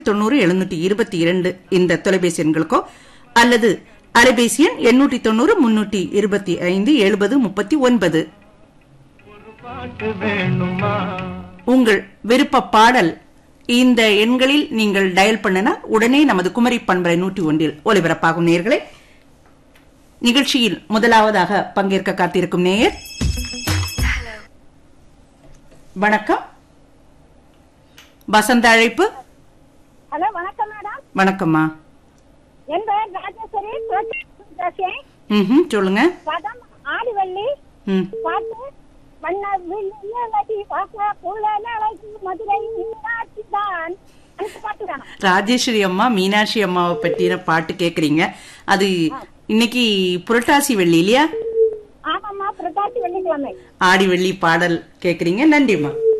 90 722 இந்த தொலைபேசி எண்களுக்கோ அல்லது அலைபேசி எண் 890 325 70 39. உங்கள் விருப்ப பாடல் இந்த எண்களில் நீங்கள் டயல் பண்ணினா உடனே நமது குமரி பண்பலை 101 ஒலிபரப்பாகும். நேயர்களே, நிகழ்ச்சியில் முதலாவதாக பங்கேற்க காத்திருக்கும் நேயர். வணக்கம், வசந்த அழைப்பு. ஹலோ, வணக்கம் மேடம். வணக்கம்மா. என் பெயர் ராஜேஸ்வரி. சொல்லுங்க. பதம் ஆடிவள்ளி. பாட்டு வண்ண வில்லி பாப்பா புலனழகி மதுரை மீனாட்சி தான். பாட்டு தானா? ராஜேஸ்வரி அம்மா மீனாட்சி அம்மாவை பற்றின பாட்டு கேக்குறீங்க. அது இன்னைக்கு புரட்டாசி வெள்ளி இல்லையா? ஆமாம்மா, புரட்டாசி வெள்ளிக்கிழமை ஆடி வெள்ளி பாடல் கேக்குறீங்க. நன்றிம்மா.